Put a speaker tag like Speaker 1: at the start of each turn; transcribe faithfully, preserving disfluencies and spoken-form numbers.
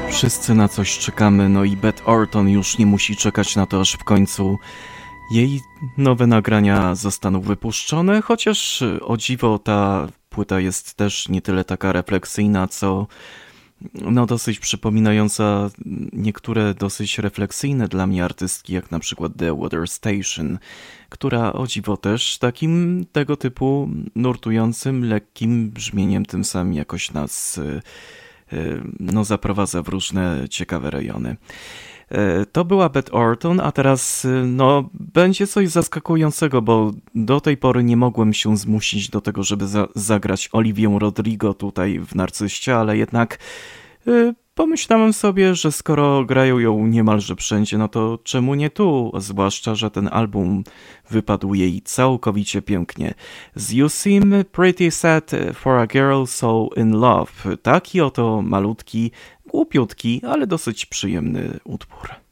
Speaker 1: Wszyscy na coś czekamy, no i Beth Orton już nie musi czekać na to, aż w końcu jej nowe nagrania zostaną wypuszczone, chociaż o dziwo ta płyta jest też nie tyle taka refleksyjna, co no dosyć przypominająca niektóre dosyć refleksyjne dla mnie artystki, jak na przykład The Weather Station, która o dziwo też takim tego typu nurtującym, lekkim brzmieniem tym samym jakoś nas no, zaprowadza w różne ciekawe rejony. To była Beth Orton, a teraz no, będzie coś zaskakującego, bo do tej pory nie mogłem się zmusić do tego, żeby za- zagrać Oliwię Rodrigo tutaj w Narcyście, ale jednak y, pomyślałem sobie, że skoro grają ją niemalże wszędzie, no to czemu nie tu? Zwłaszcza, że ten album wypadł jej całkowicie pięknie. Z You Seem Pretty Sad for a Girl So In Love. Taki oto malutki, głupiutki, ale dosyć przyjemny utwór.